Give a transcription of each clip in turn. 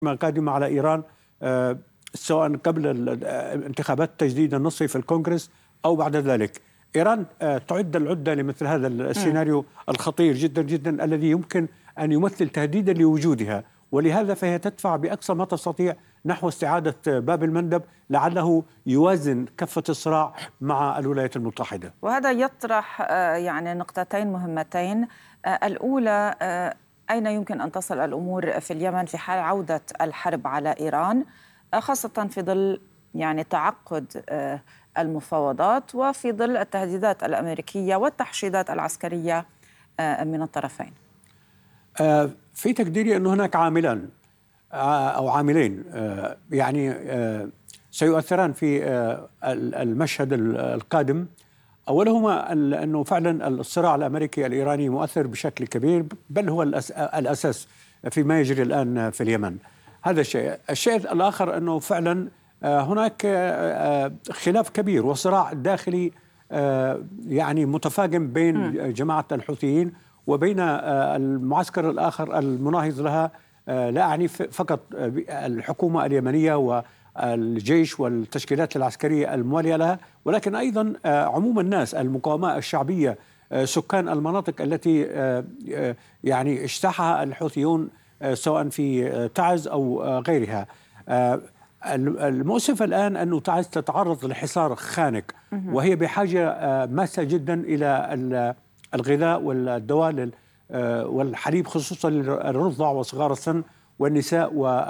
قادمة على إيران، سواء قبل الانتخابات التجديد النصفي في الكونغرس أو بعد ذلك. إيران تعد العدة لمثل هذا السيناريو الخطير جدا جدا الذي يمكن أن يمثل تهديدا لوجودها، ولهذا فهي تدفع بأقصى ما تستطيع نحو استعادة باب المندب لعله يوازن كفة الصراع مع الولايات المتحدة. وهذا يطرح يعني نقطتين مهمتين. الأولى، أين يمكن أن تصل الأمور في اليمن في حال عودة الحرب على إيران، خاصة في ظل يعني تعقد المفاوضات وفي ظل التهديدات الأمريكية والتحشيدات العسكرية من الطرفين؟ في تقديري أن هناك عاملان أو عاملين يعني سيؤثران في المشهد القادم. أولهما أنه فعلا الصراع الأمريكي الإيراني مؤثر بشكل كبير، بل هو الأساس فيما يجري الآن في اليمن. هذا الشيء الآخر أنه فعلا هناك خلاف كبير وصراع داخلي يعني متفاقم بين جماعة الحوثيين وبين المعسكر الآخر المناهض لها. لا أعني فقط الحكومة اليمنية والجيش والتشكيلات العسكرية الموالية لها، ولكن أيضا عموم الناس، المقاومة الشعبية، سكان المناطق التي يعني اجتاحها الحوثيون سواء في تعز أو غيرها. المؤسف الآن أنه تعز تتعرض لحصار خانق، وهي بحاجة ماسة جدا إلى الغذاء والدواء والحليب، خصوصا للرضع وصغار السن والنساء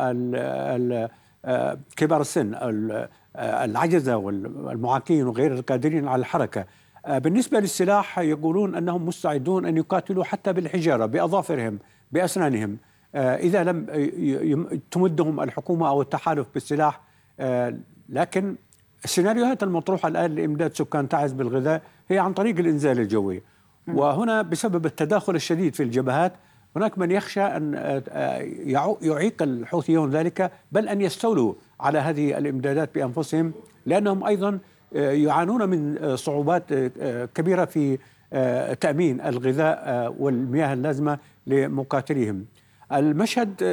وكبار السن، العجزة والمعاقين وغير القادرين على الحركة. بالنسبة للسلاح يقولون أنهم مستعدون أن يقاتلوا حتى بالحجارة بأظافرهم بأسنانهم إذا لم تمدهم الحكومة أو التحالف بالسلاح. لكن السيناريوهات المطروحة الآن لإمداد سكان تعز بالغذاء هي عن طريق الإنزال الجوي، وهنا بسبب التداخل الشديد في الجبهات هناك من يخشى أن يعيق الحوثيون ذلك، بل أن يستولوا على هذه الإمدادات بأنفسهم، لأنهم أيضا يعانون من صعوبات كبيرة في تأمين الغذاء والمياه اللازمة لمقاتليهم. المشهد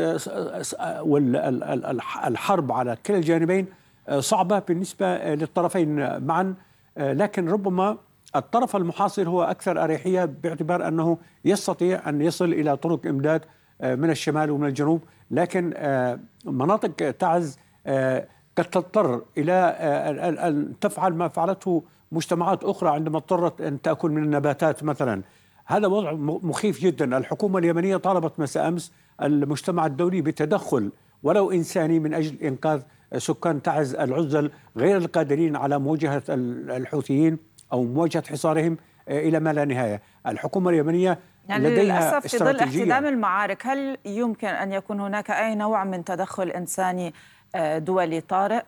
والحرب على كلا الجانبين صعبة بالنسبة للطرفين معا، لكن ربما الطرف المحاصر هو أكثر أريحية باعتبار أنه يستطيع أن يصل إلى طرق إمداد من الشمال ومن الجنوب، لكن مناطق تعز قد تضطر إلى أن تفعل ما فعلته مجتمعات أخرى عندما اضطرت أن تأكل من النباتات مثلا. هذا وضع مخيف جدا. الحكومة اليمنية طالبت مساء أمس المجتمع الدولي بتدخل ولو إنساني من أجل إنقاذ سكان تعز العزل غير القادرين على مواجهة الحوثيين أو مواجهة حصارهم إلى ما لا نهاية. الحكومة اليمنية يعني لديها للأسف في ظل احتدام المعارك، هل يمكن أن يكون هناك أي نوع من تدخل إنساني دولي طارئ؟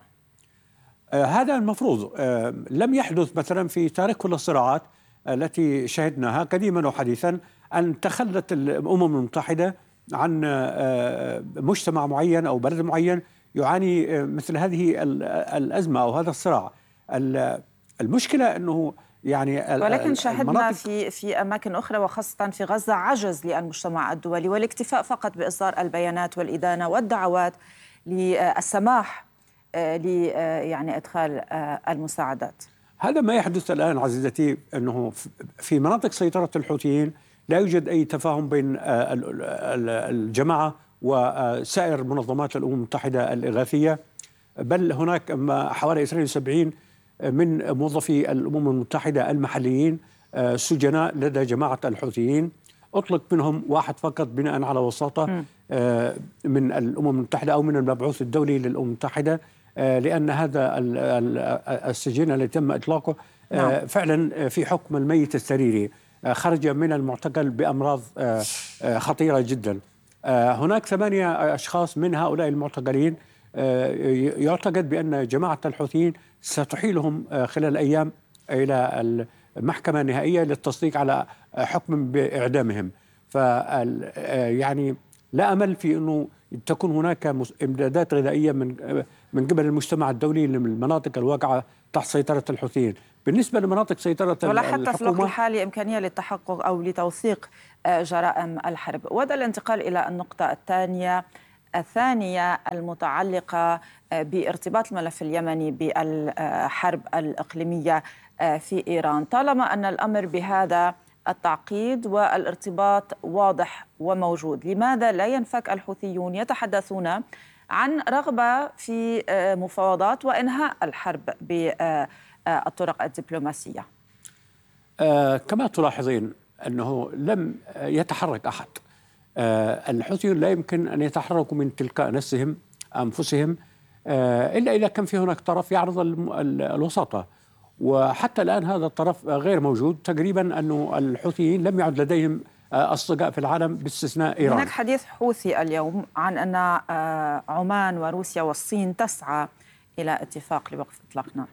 هذا المفروض. لم يحدث مثلا في تاريخ كل الصراعات التي شهدناها قديما وحديثا أن تخلت الأمم المتحدة عن مجتمع معين أو بلد معين يعاني مثل هذه الأزمة أو هذا الصراع. المشكلة أنه يعني ولكن شاهدنا في أماكن أخرى وخاصة في غزة عجز للمجتمع الدولي والاكتفاء فقط بإصدار البيانات والإدانة والدعوات للسماح يعني إدخال المساعدات. هذا ما يحدث الآن عزيزتي، أنه في مناطق سيطرة الحوثيين لا يوجد أي تفاهم بين الجماعة وسائر منظمات الأمم المتحدة الإغاثية، بل هناك حوالي 72 من موظفي الأمم المتحدة المحليين سجناء لدى جماعة الحوثيين، أطلق منهم واحد فقط بناء على وساطة من الأمم المتحدة أو من المبعوث الدولي للأمم المتحدة، لأن هذا السجين الذي تم إطلاقه فعلا في حكم الميت السريري، خرج من المعتقل بأمراض خطيرة جدا. هناك 8 أشخاص من هؤلاء المعتقلين يعتقد بأن جماعة الحوثيين ستحيلهم خلال أيام إلى المحكمة النهائية للتصديق على حكم بإعدامهم. يعني لا أمل في أنه تكون هناك إمدادات غذائية من قبل المجتمع الدولي للمناطق الواقعة تحت سيطرة الحوثيين. بالنسبة لمناطق سيطرة ولا حتى في الوقت الحالي إمكانية للتحقق أو لتوثيق جرائم الحرب. وهذا الانتقال إلى النقطة الثانية، الثانية المتعلقة بارتباط الملف اليمني بالحرب الإقليمية في إيران. طالما أن الأمر بهذا التعقيد والارتباط واضح وموجود، لماذا لا ينفك الحوثيون يتحدثون عن رغبة في مفاوضات وإنهاء الحرب بالطرق الدبلوماسية؟ كما تلاحظين أنه لم يتحرك أحد. الحوثيون لا يمكن أن يتحركوا من تلقاء أنفسهم إلا إذا كان في هناك طرف يعرض الوساطة، وحتى الآن هذا الطرف غير موجود. تقريبا أنه الحوثيين لم يعد لديهم أصدقاء في العالم باستثناء إيران. هناك حديث حوثي اليوم عن أن عمان وروسيا والصين تسعى إلى اتفاق لوقف إطلاق نار.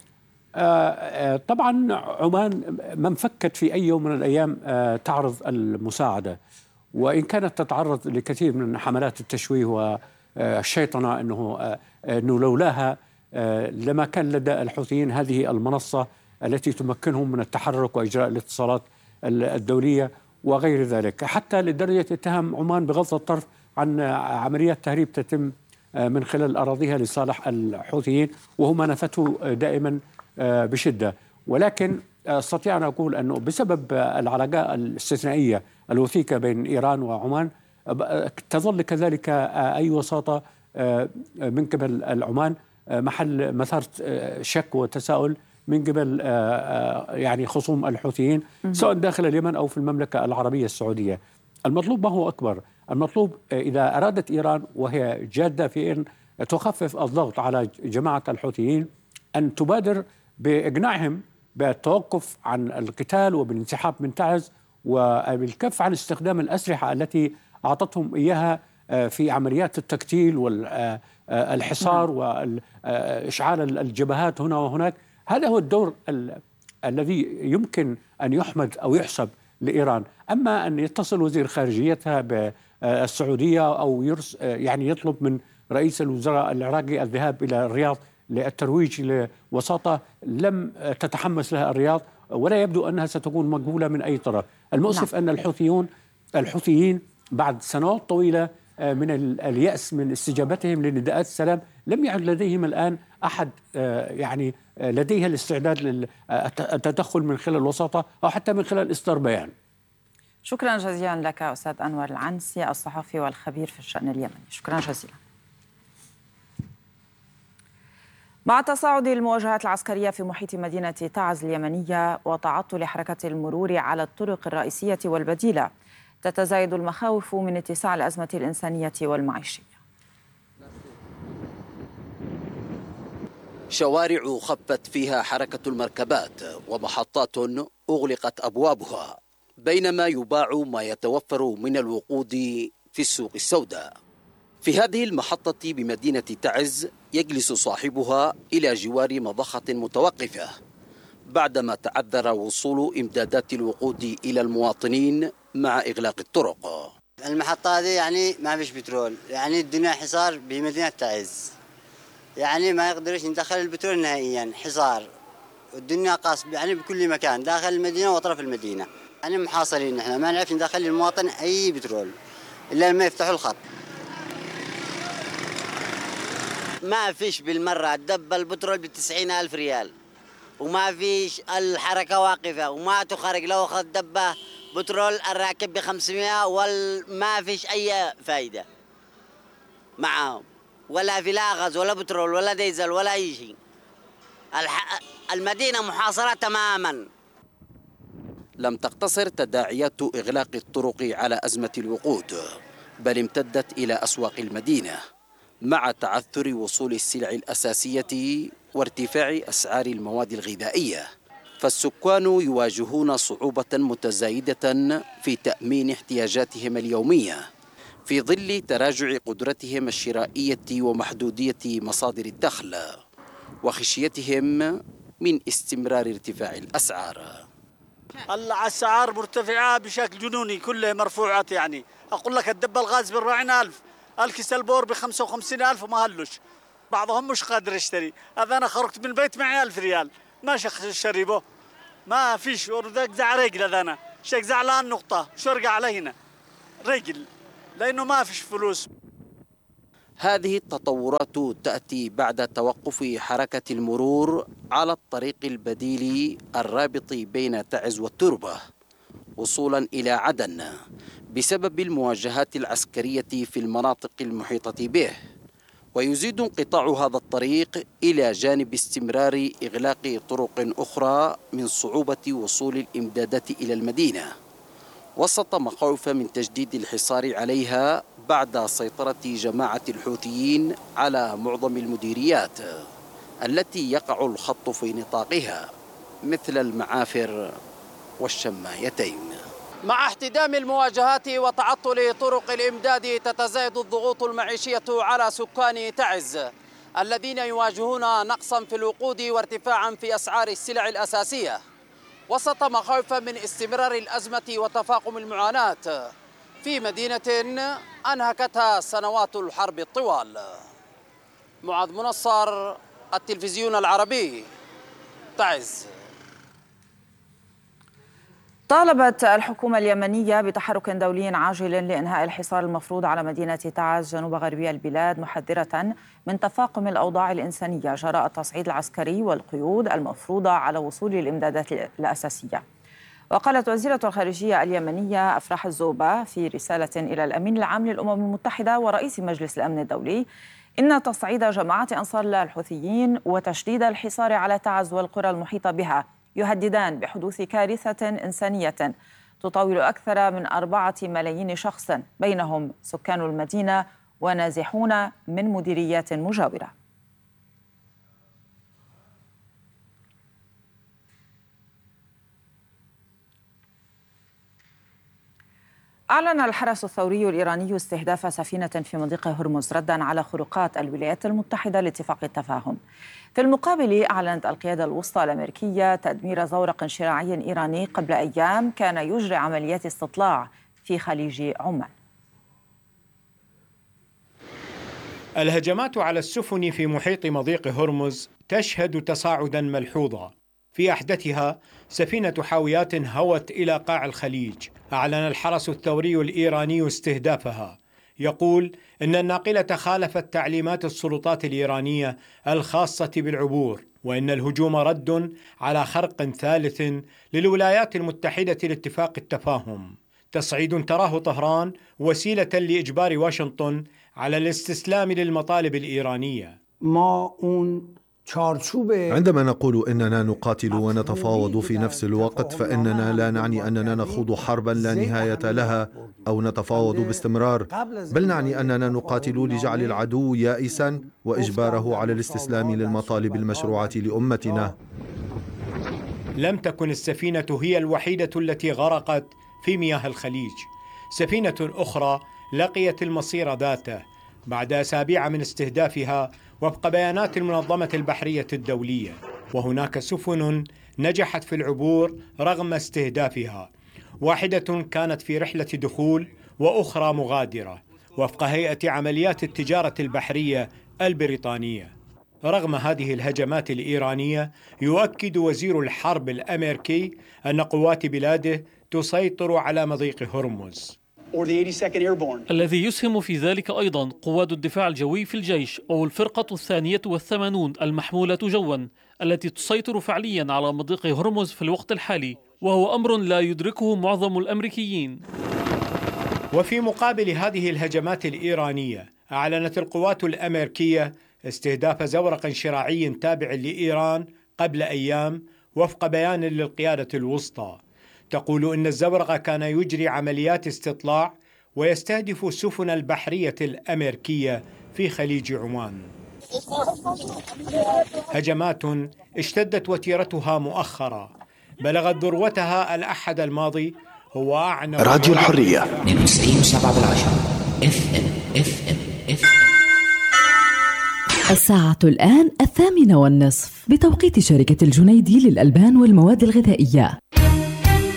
طبعا عمان ما انفكت في أي يوم من الأيام تعرض المساعدة، وإن كانت تتعرض لكثير من حملات التشويه والشيطنة أنه لولاها لما كان لدى الحوثيين هذه المنصة التي تمكنهم من التحرك وإجراء الاتصالات الدولية وغير ذلك، حتى لدرجة اتهام عمان بغض الطرف عن عمليات تهريب تتم من خلال أراضيها لصالح الحوثيين، وهو ما نفته دائما بشدة. ولكن أستطيع أن أقول أنه بسبب العلاقة الاستثنائية الوثيقة بين إيران وعمان تظل كذلك أي وساطة من قبل العمان محل مثارة شك وتساؤل من قبل يعني خصوم الحوثيين سواء داخل اليمن أو في المملكة العربية السعودية. المطلوب ما هو أكبر، المطلوب إذا أرادت إيران وهي جادة في أن تخفف الضغط على جماعة الحوثيين أن تبادر بإقناعهم بالتوقف عن القتال وبالانسحاب من تعز وبالكف عن استخدام الأسلحة التي أعطتهم إياها في عمليات التكتيل والحصار وإشعال الجبهات هنا وهناك. هذا هو الدور الذي يمكن أن يحمد أو يحسب لإيران. أما أن يتصل وزير خارجيتها بالسعودية أو يعني يطلب من رئيس الوزراء العراقي الذهاب إلى الرياض للترويج لوساطة لم تتحمس لها الرياض، ولا يبدو أنها ستكون مقبولة من أي طرف. المؤسف أن الحوثيين بعد سنوات طويلة من اليأس من استجابتهم لنداءات السلام لم يعد لديهم الآن أحد يعني لديها الاستعداد للتدخل من خلال الوساطة أو حتى من خلال إصدار بيان. شكرا جزيلا لك أستاذ أنور العنسي الصحفي والخبير في الشأن اليمني. شكرا جزيلا. مع تصاعد المواجهات العسكرية في محيط مدينة تعز اليمنية وتعطل حركة المرور على الطرق الرئيسية والبديلة، تتزايد المخاوف من اتساع الأزمة الإنسانية والمعيشية. شوارع خفت فيها حركة المركبات ومحطات أغلقت أبوابها، بينما يباع ما يتوفر من الوقود في السوق السوداء. في هذه المحطة بمدينة تعز يجلس صاحبها إلى جوار مضخة متوقفة بعدما تعذر وصول إمدادات الوقود إلى المواطنين مع إغلاق الطرق. المحطة هذه يعني ما فيش بترول، يعني الدنيا حصار بمدينة تعز، يعني ما يقدرش ندخل البترول نهائيا، حصار والدنيا قاصب يعني بكل مكان داخل المدينة وأطراف المدينة، يعني محاصرين. نحن ما نعرف ندخل للمواطن أي بترول إلا لما يفتحوا الخط. ما فيش بالمرة دب البترول ب90,000 ريال، وما فيش الحركة واقفة وما تخرج. لو أخذ دبة بترول الراكب ب500 وما فيش أي فايدة معهم، ولا في لا غاز ولا بترول ولا ديزل ولا أي شيء. المدينة محاصرة تماما. لم تقتصر تداعيات إغلاق الطرق على أزمة الوقود، بل امتدت إلى أسواق المدينة مع تعثر وصول السلع الأساسية وارتفاع أسعار المواد الغذائية. فالسكان يواجهون صعوبة متزايدة في تأمين احتياجاتهم اليومية في ظل تراجع قدرتهم الشرائية ومحدودية مصادر الدخل وخشيتهم من استمرار ارتفاع الأسعار. الأسعار مرتفعة بشكل جنوني، كلها مرفوعات. يعني أقول لك الدب الغاز ب40,000، الكيس البور ب55,000 وما هلوش. بعضهم مش قادر يشتري. هذا أنا خرجت من البيت معي 1000 ريال ما شريبه، ما فيش. وردك زع رجل، هذا أنا شيك زعلان نقطة شو أرجع علينا رجل، لأنه ما فيش فلوس. هذه التطورات تأتي بعد توقف حركة المرور على الطريق البديل الرابط بين تعز والتربة وصولا إلى عدن بسبب المواجهات العسكرية في المناطق المحيطة به، ويزيد انقطاع هذا الطريق إلى جانب استمرار إغلاق طرق أخرى من صعوبة وصول الإمدادات إلى المدينة، وسط مخاوف من تجديد الحصار عليها بعد سيطرة جماعة الحوثيين على معظم المديريات التي يقع الخط في نطاقها مثل المعافر والشمايتين. مع احتدام المواجهات وتعطل طرق الإمداد تتزايد الضغوط المعيشية على سكان تعز الذين يواجهون نقصا في الوقود وارتفاعا في أسعار السلع الأساسية، وسط مخاوف من استمرار الأزمة وتفاقم المعاناة في مدينة أنهكتها سنوات الحرب الطوال. معاذ منصر، التلفزيون العربي، تعز. طالبت الحكومة اليمنية بتحرك دولي عاجل لإنهاء الحصار المفروض على مدينة تعز جنوب غربي البلاد، محذرة من تفاقم الأوضاع الإنسانية جراء التصعيد العسكري والقيود المفروضة على وصول الإمدادات الأساسية. وقالت وزيرة الخارجية اليمنية أفراح الزوبة في رسالة إلى الأمين العام للأمم المتحدة ورئيس مجلس الأمن الدولي إن تصعيد جماعة أنصار الله الحوثيين وتشديد الحصار على تعز والقرى المحيطة بها يهددان بحدوث كارثة إنسانية تطاول أكثر من 4 ملايين شخص، بينهم سكان المدينة ونازحون من مديريات مجاورة. أعلن الحرس الثوري الإيراني استهداف سفينة في مضيق هرمز رداً على خروقات الولايات المتحدة لاتفاق التفاهم. في المقابل أعلنت القيادة الوسطى الأمريكية تدمير زورق شراعي إيراني قبل أيام كان يجري عمليات استطلاع في خليج عمان. الهجمات على السفن في محيط مضيق هرمز تشهد تصاعداً ملحوظاً، في أحدثها سفينة حاويات هوت إلى قاع الخليج. أعلن الحرس الثوري الإيراني استهدافها، يقول إن الناقلة خالفت تعليمات السلطات الإيرانية الخاصة بالعبور، وإن الهجوم رد على خرق ثالث للولايات المتحدة لاتفاق التفاهم، تصعيد تراه طهران وسيلة لإجبار واشنطن على الاستسلام للمطالب الإيرانية. عندما نقول إننا نقاتل ونتفاوض في نفس الوقت فإننا لا نعني أننا نخوض حربا لا نهاية لها أو نتفاوض باستمرار، بل نعني أننا نقاتل لجعل العدو يائسا وإجباره على الاستسلام للمطالب المشروعة لأمتنا. لم تكن السفينة هي الوحيدة التي غرقت في مياه الخليج، سفينة أخرى لقيت المصير ذاته بعد أسابيع من استهدافها وفق بيانات المنظمة البحرية الدولية، وهناك سفن نجحت في العبور رغم استهدافها، واحدة كانت في رحلة دخول وأخرى مغادرة وفق هيئة عمليات التجارة البحرية البريطانية. رغم هذه الهجمات الإيرانية، يؤكد وزير الحرب الأمريكي أن قوات بلاده تسيطر على مضيق هرمز. الذي يسهم في ذلك أيضا قوات الدفاع الجوي في الجيش أو الفرقة 82 المحمولة جوا التي تسيطر فعليا على مضيق هرمز في الوقت الحالي، وهو أمر لا يدركه معظم الأمريكيين. وفي مقابل هذه الهجمات الإيرانية، أعلنت القوات الأمريكية استهداف زورق شراعي تابع لإيران قبل أيام وفق بيان للقيادة الوسطى، تقول إن الزورق كان يجري عمليات استطلاع ويستهدف السفن البحرية الأمريكية في خليج عمان. هجمات اشتدت وتيرتها مؤخرا، بلغت ذروتها الأحد الماضي. هو أعنى راديو الحرية 92.7 FM. الساعة الآن 8:30 بتوقيت شركة الجنيدي للألبان والمواد الغذائية.